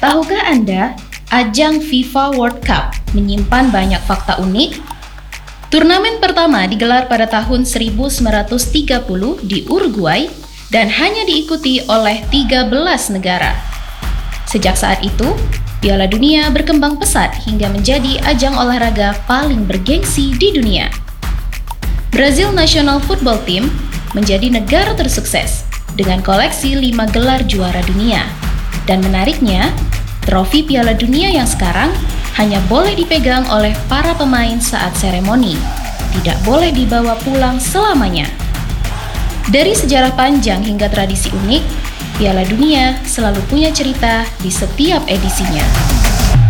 Tahukah Anda, ajang FIFA World Cup menyimpan banyak fakta unik? Turnamen pertama digelar pada tahun 1930 di Uruguay dan hanya diikuti oleh 13 negara. Sejak saat itu, Piala Dunia berkembang pesat hingga menjadi ajang olahraga paling bergengsi di dunia. Brazil National Football Team menjadi negara tersukses dengan koleksi 5 gelar juara dunia. Dan menariknya, trofi Piala Dunia yang sekarang hanya boleh dipegang oleh para pemain saat seremoni, tidak boleh dibawa pulang selamanya. Dari sejarah panjang hingga tradisi unik, Piala Dunia selalu punya cerita di setiap edisinya.